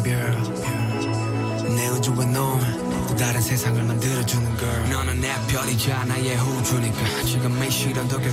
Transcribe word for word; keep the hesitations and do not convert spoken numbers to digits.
별 내 우주와 넌 또 다른 세상을 만들어주는 걸 너는 내 별이자 나의 우주니까 지금 이 시련도